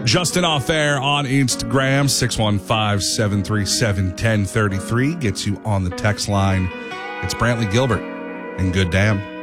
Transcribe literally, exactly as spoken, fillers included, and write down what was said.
Justin Off Air on Instagram, six one five, seven three seven, one zero three three gets you on the text line. It's Brantley Gilbert and Good Damn.